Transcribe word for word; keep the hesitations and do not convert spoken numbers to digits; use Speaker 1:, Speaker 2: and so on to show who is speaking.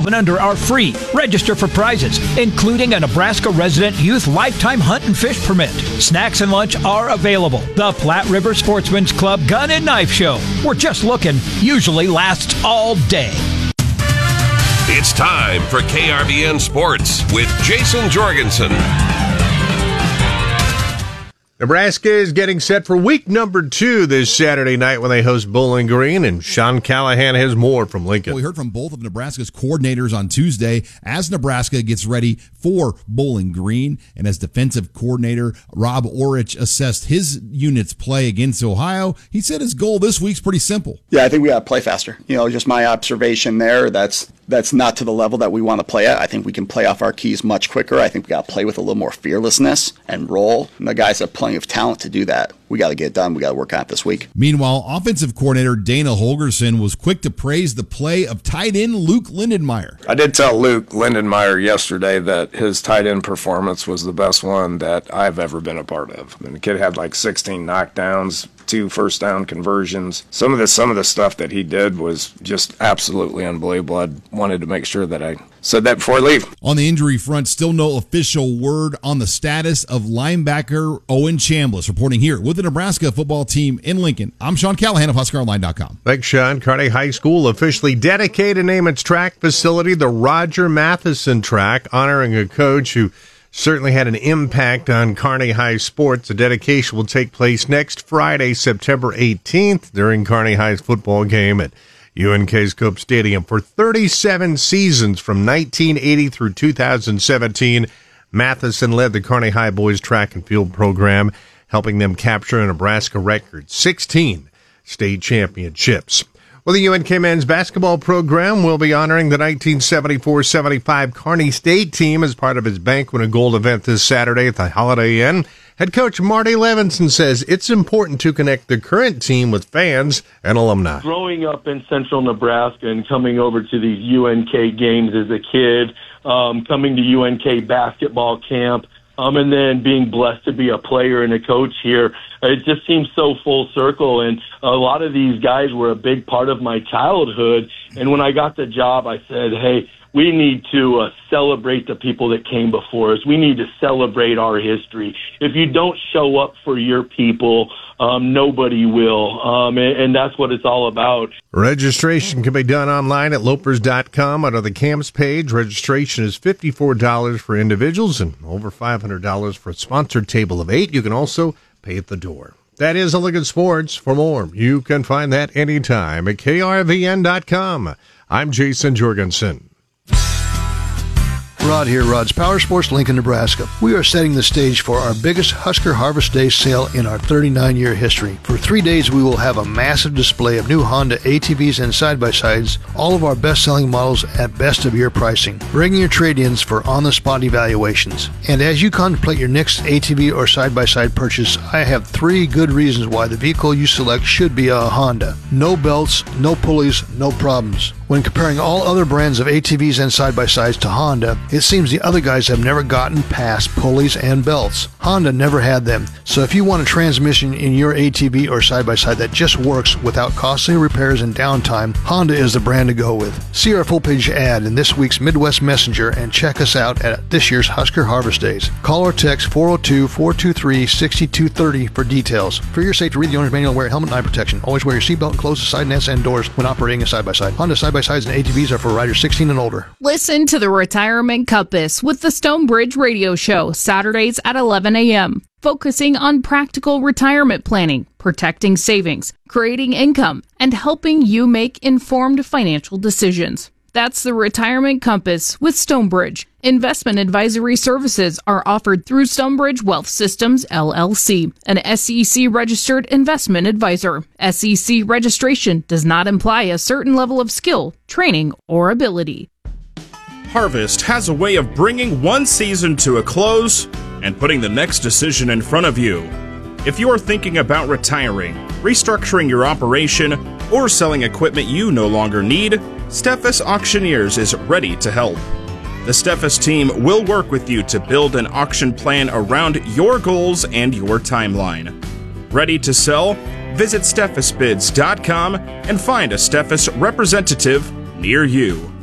Speaker 1: and under are free. Register for prizes, including a Nebraska resident youth lifetime hunt and fish permit. Snacks and lunch are available. The Platte River Sportsman's Club Gun and Knife Show. We're just looking. Usually lasts all day.
Speaker 2: It's time for K R V N Sports with Jason Jorgensen.
Speaker 3: Nebraska is getting set for week number two this Saturday night when they host Bowling Green, and Sean Callahan has more from Lincoln.
Speaker 4: Well, we heard from both of Nebraska's coordinators on Tuesday as Nebraska gets ready for Bowling Green, and as defensive coordinator Rob Orich assessed his unit's play against Ohio, he said his goal this week's pretty simple.
Speaker 5: Yeah, I think we got to play faster. You know, just my observation there, that's that's not to the level that we want to play at. I think we can play off our keys much quicker. I think we got to play with a little more fearlessness and roll. And the guys have plenty of talent to do that. We got to get it done. We got to work on it this week.
Speaker 4: Meanwhile, offensive coordinator Dana Holgerson was quick to praise the play of tight end Luke Lindenmeyer.
Speaker 6: I did tell Luke Lindenmeyer yesterday that his tight end performance was the best one that I've ever been a part of. I mean, the kid had like sixteen knockdowns, two first down conversions. Some of the some of the stuff that he did was just absolutely unbelievable. I wanted to make sure that I said that before I leave.
Speaker 4: On the injury front, still no official word on the status of linebacker Owen Chambliss. Reporting here with the Nebraska football team in Lincoln, I'm Sean Callahan of Husker Online dot com.
Speaker 3: Thanks, Sean. Kearney High School officially dedicated to name its track facility the Roger Matheson Track, honoring a coach who certainly had an impact on Kearney High sports. The dedication will take place next Friday, September eighteenth, during Kearney High's football game at U N K's Cope Stadium. For thirty-seven seasons from nineteen eighty through two thousand seventeen, Matheson led the Kearney High boys track and field program, helping them capture a Nebraska record sixteen state championships. Well, the U N K men's basketball program will be honoring the nineteen seventy-four seventy-five Kearney State team as part of its Banquet and Gold event this Saturday at the Holiday Inn. Head coach Marty Levinson says it's important to connect the current team with fans and alumni.
Speaker 7: Growing up in central Nebraska and coming over to these U N K games as a kid, um, coming to U N K basketball camp, Um, and then being blessed to be a player and a coach here, it just seems so full circle. And a lot of these guys were a big part of my childhood. And when I got the job, I said, hey, we need to uh, celebrate the people that came before us. We need to celebrate our history. If you don't show up for your people, um, nobody will. Um, and, and that's what it's all about.
Speaker 3: Registration can be done online at lopers dot com under the camps page. Registration is fifty-four dollars for individuals and over five hundred dollars for a sponsored table of eight. You can also pay at the door. That is a look at sports. For more, you can find that anytime at K R V N dot com. I'm Jason Jorgensen.
Speaker 8: Rod here, Rod's Power Sports, Lincoln, Nebraska. We are setting the stage for our biggest Husker Harvest Day sale in our thirty-nine-year history. For three days, we will have a massive display of new Honda A T Vs and side-by-sides, all of our best-selling models at best-of-year pricing. Bring your trade-ins for on-the-spot evaluations. And as you contemplate your next A T V or side-by-side purchase, I have three good reasons why the vehicle you select should be a Honda. No belts, no pulleys, no problems. When comparing all other brands of A T Vs and side-by-sides to Honda, it seems the other guys have never gotten past pulleys and belts. Honda never had them. So if you want a transmission in your A T V or side-by-side that just works without costly repairs and downtime, Honda is the brand to go with. See our full-page ad in this week's Midwest Messenger and check us out at this year's Husker Harvest Days. Call or text four oh two, four two three, six two three oh for details. For your safety, read the owner's manual and wear a helmet and eye protection. Always wear your seatbelt and close the side nets and doors when operating a side-by-side. Honda side-by-sides and A T Vs are for riders sixteen and older.
Speaker 9: Listen to the Retirement Compass with the Stonebridge Radio Show, Saturdays at eleven a.m., focusing on practical retirement planning, protecting savings, creating income, and helping you make informed financial decisions. That's the Retirement Compass with Stonebridge. Investment advisory services are offered through Stonebridge Wealth Systems, L L C, an S E C-registered investment advisor. S E C registration does not imply a certain level of skill, training, or ability.
Speaker 10: Harvest has a way of bringing one season to a close and putting the next decision in front of you. If you are thinking about retiring, restructuring your operation, or selling equipment you no longer need, Steffes Auctioneers is ready to help. The Steffes team will work with you to build an auction plan around your goals and your timeline. Ready to sell? Visit steffes bids dot com and find a Steffes representative near you.